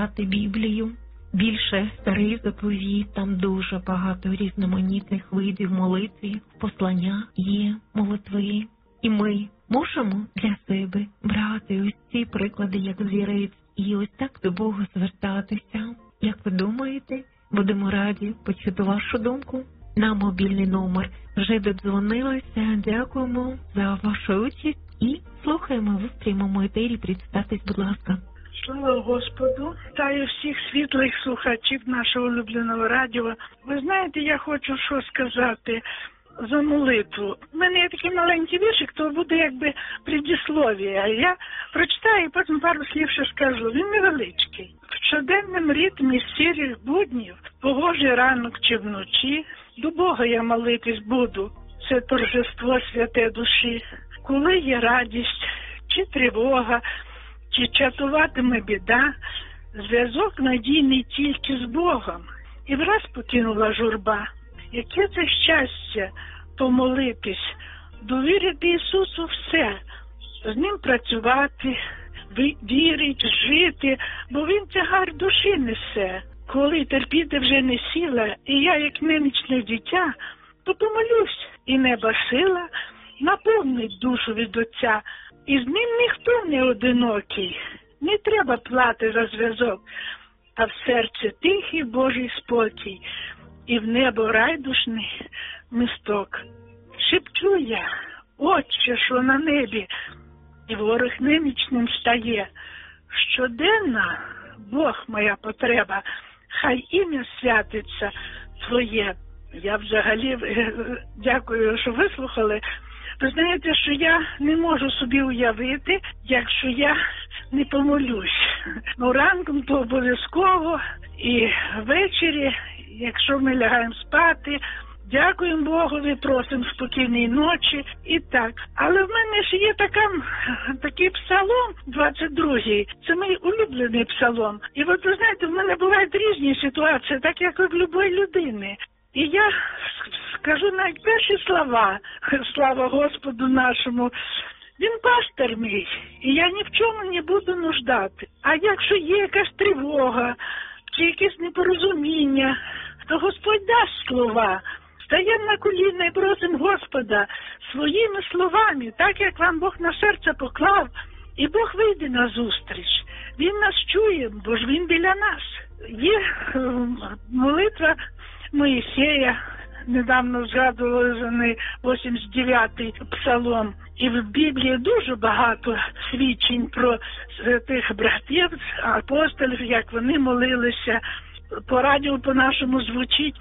читати Біблію. Більше старий заповіт, там дуже багато різноманітних видів молитви, послання є молитви. І ми можемо для себе брати ось ці приклади як взірець і ось так до Бога звертатися. Як ви думаєте? Будемо раді почути вашу думку. На мобільний номер вже додзвонилися. Дякуємо за вашу участь і слухаємо ви в прямому етері. Представтесь, будь ласка. Слава Господу! Вітаю всіх світлих слухачів нашого улюбленого радіо. Ви знаєте, я хочу що сказати за молитву. У мене є такий маленький віршик, то буде якби предіслов'я. Я прочитаю і потім пару слів ще скажу. Він невеличкий. В щоденному ритмі сірих буднів, погожий ранок чи вночі, до Бога я молитись буду. Це торжество святе душі. Коли є радість чи тривога, чи чатуватиме біда, зв'язок надійний тільки з Богом. І враз покинула журба. Яке це щастя помолитись, довірити Ісусу все, з Ним працювати, вірить, жити, бо Він тягар душі несе. Коли терпіти вже не сила, і я, як немічне дитя, то помолюсь, і неба сила наповнить душу від Отця. І з Ним ніхто не одинокий, не треба плати за зв'язок, а в серці тихий Божий спокій, і в небо райдушний мисток. Шепчу я, Отче, що на небі, і ворог немічним стає. Щоденна, Бог моя потреба, хай ім'я святиться Твоє. Я взагалі дякую, що вислухали. Ви знаєте, що я не можу собі уявити, якщо я не помолюсь. Ну, ранком то обов'язково, і ввечері, якщо ми лягаємо спати, дякуємо Богові, просимо спокійної ночі і так. Але в мене ж є такий псалом 22-й, це мій улюблений псалом. І от ви знаєте, в мене бувають різні ситуації, так як і в будь-якої людини. І я скажу навіть перші слова, слава Господу нашому, Він пастир мій, і я ні в чому не буду нуждати. А якщо є якась тривога, чи якесь непорозуміння, то Господь дасть слова. Стаємо на коліна і просимо Господа своїми словами, так як вам Бог на серце поклав, і Бог вийде на зустріч. Він нас чує, бо ж Він біля нас. Є молитва Моїсея, недавно згадували за неї 89-й псалом. І в Біблії дуже багато свідчень про тих братів, апостолів, як вони молилися. По радіо по-нашому звучить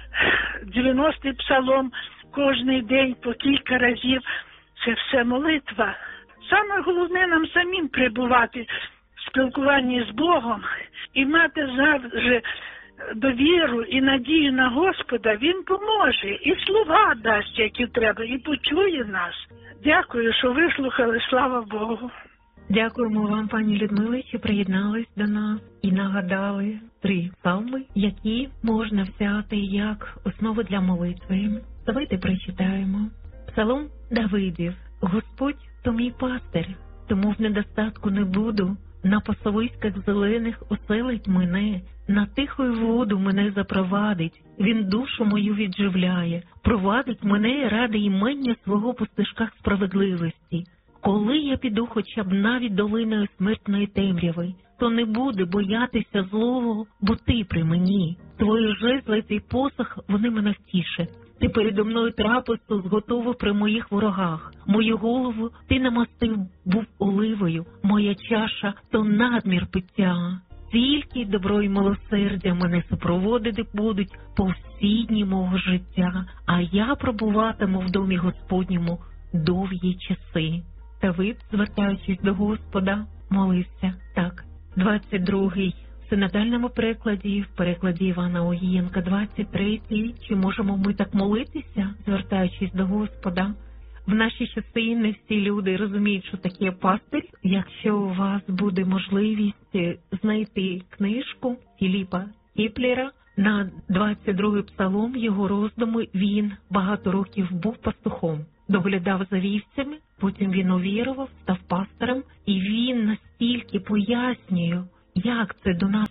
90-й псалом кожний день по кілька разів. Це все молитва. Саме головне нам самим перебувати в спілкуванні з Богом і мати завжди довіру і надію на Господа. Він поможе і слова дасть, які треба, і почує нас. Дякую, що вислухали. Слава Богу. Дякуємо вам, пані Людмило, що приєднались до нас і нагадали 3 псалми, які можна взяти як основу для молитви. Давайте прочитаємо. Псалом Давидів. Господь – то мій пастир, тому в недостатку не буду. На пасовиськах зелених оселить мене, на тиху воду мене запровадить. Він душу мою відживляє, провадить мене ради імення свого по стежках справедливості. Коли я піду хоча б навіть долиною смертної темряви, то не буду боятися злого, бо ти при мені. Твої жезли та посох, вони мене втішать. Ти передо мною трапезу зготовив при моїх ворогах. Мою голову ти намастив був оливою, моя чаша то надмір пиття. Тільки добро й милосердя мене супроводити будуть по всі дні мого життя, а я пробуватиму в домі Господньому довгі часи. Давид, звертаючись до Господа, молився так. 22-й. В синодальному перекладі, в перекладі Івана Огієнка, 23-й. Чи можемо ми так молитися, звертаючись до Господа? В наші часи не всі люди розуміють, що таке пастир. Якщо у вас буде можливість знайти книжку Філіпа Кіплера на 22-й псалом, його роздуми, він багато років був пастухом. Доглядав за вівцями, потім він увірував, став пастором, і він настільки пояснює, як це до нас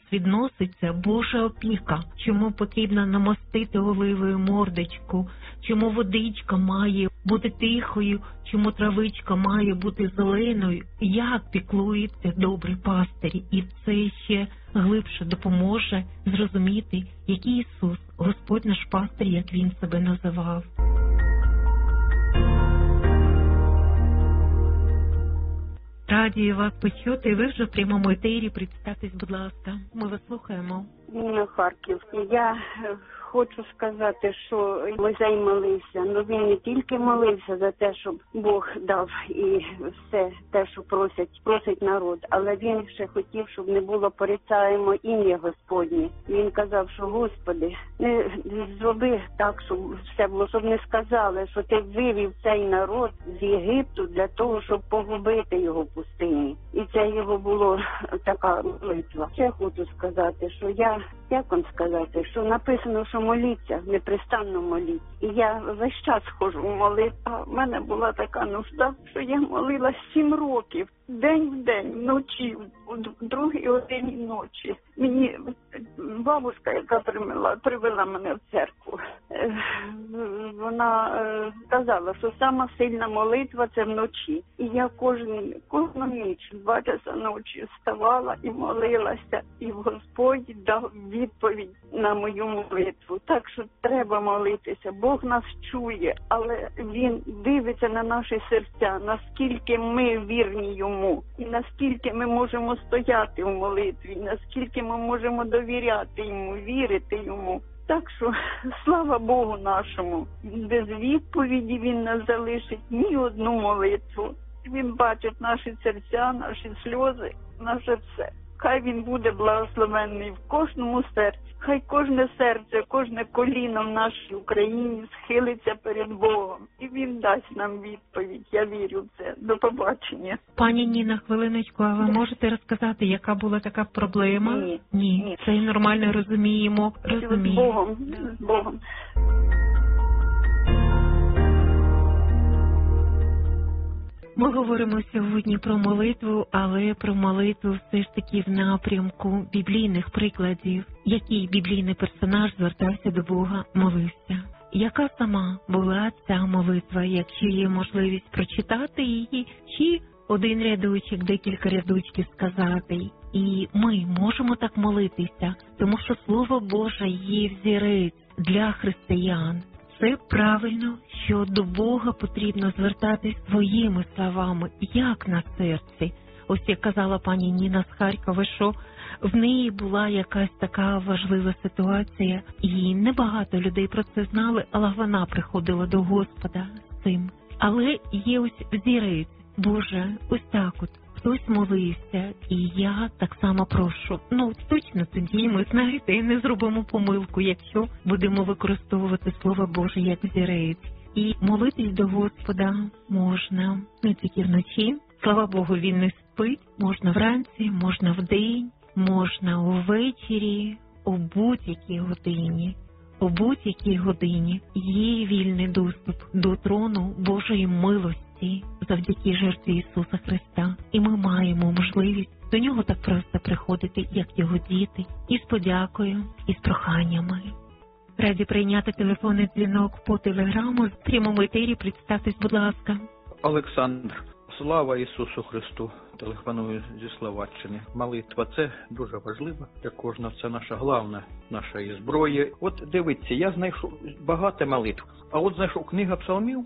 відноситься Божа опіка, чому потрібно намастити оливою мордочку, чому водичка має бути тихою, чому травичка має бути зеленою, як піклується добрий пастир. І це ще глибше допоможе зрозуміти, який Ісус, Господь наш пастир, як Він себе називав. Раді вас почути. Ви вже в прямому етері. Представтесь, будь ласка. Ми вас слухаємо. Ніна Харків. Я хочу сказати, що Мойсей молився. Ну він не тільки молився за те, щоб Бог дав і все те, що просить народ, але він ще хотів, щоб не було порицаємо ім'я Господнє. Він казав, що Господи, не зроби так, щоб все було, щоб не сказали, що ти вивів цей народ з Єгипту для того, щоб погубити його в пустині. І це його було така молитва. Ще хочу сказати, що як вам сказати, що написано, що моліться, непрестанно моліть. І я весь час ходжу в молитву. В мене була така нужда, що я молилась 7 років, день в день, вночі, в 2-й годині ночі. Мені бабуська, яка привела мене в церкву, вона сказала, що сама сильна молитва – це вночі. І я кожну ніч, 2 часа ночі вставала і молилася, і Господь дав відповідь на мою молитву. Так що треба молитися. Бог нас чує, але Він дивиться на наші серця, наскільки ми вірні Йому, і наскільки ми можемо стояти в молитві, наскільки ми можемо довіряти Йому, вірити Йому. Так що, слава Богу нашому, без відповіді Він не залишить ні одну молитву. Він бачить наші серця, наші сльози, наше все. Хай Він буде благословенний в кожному серці. Хай кожне серце, кожне коліно в нашій Україні схилиться перед Богом. І Він дасть нам відповідь. Я вірю в це. До побачення. Пані Ніна, хвилиночку, а ви можете розказати, яка була така проблема? Ні. Це нормально розуміємо. З Богом. З Богом. Ми говоримо сьогодні про молитву, але про молитву все ж таки в напрямку біблійних прикладів. Який біблійний персонаж звертався до Бога, молився? Яка сама була ця молитва, якщо є можливість прочитати її, чи один рядочок, декілька рядочків сказати? І ми можемо так молитися, тому що Слово Боже є взірець для християн. Це правильно, що до Бога потрібно звертатись своїми словами, як на серці. Ось як казала пані Ніна з Харкова, що в неї була якась така важлива ситуація, і небагато людей про це знали, але вона приходила до Господа з цим. Але є ось взірець, Боже, ось так от. Хтось молився, і я так само прошу. Точно тоді ми, знаєте, не зробимо помилку, якщо будемо використовувати Слово Боже як взірець. І молитись до Господа можна не тільки вночі. Слава Богу, Він не спить. Можна вранці, можна вдень, можна увечері, у будь-якій годині. У будь-якій годині є вільний доступ до трону Божої милості завдяки жертві Ісуса Христа. І ми маємо можливість до Нього так просто приходити, як Його діти, і з подякою, і з проханнями. Раді прийняти телефонний дзвінок по телеграму. В прямому етері представтесь, будь ласка. Олександр. Слава Ісусу Христу. Телефоную зі Словаччини. Молитва – це дуже важливо для кожного. Це наша головна наша зброя. От дивіться, я знайшов багато молитв. А от знайшов книга псалмів,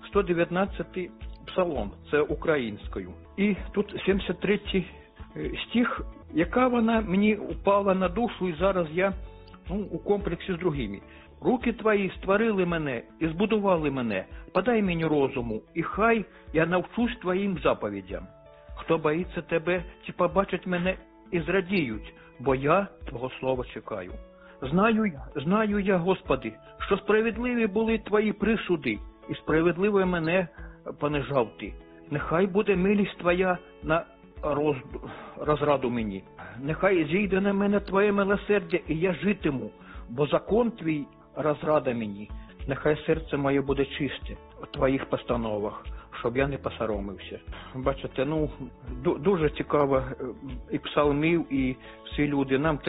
119-й псалом, це українською. І тут 73-й стих, яка вона мені упала на душу, і зараз я у комплексі з другими. Руки твої створили мене і збудували мене. Подай мені розуму, і хай я навчусь твоїм заповідям. Хто боїться тебе, ті побачать мене і зрадіють, бо я твого слова чекаю. Знаю я, Господи, що справедливі були твої присуди, і справедливо мене понижав ти. Нехай буде милість твоя на розраду мені. Нехай зійде на мене твоє милосердя, і я житиму, бо закон твій розрада мені. Нехай серце моє буде чисте у твоїх постановах, щоб я не посоромився. Бачите, дуже цікаво і псалмів, і всі люди. Нам